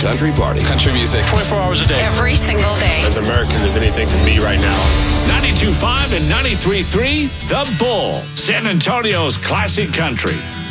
country party. Country music. 24 hours a day. Every single day. As American as anything can be right now. 92.5 and 93.3, The Bull, San Antonio's classic country.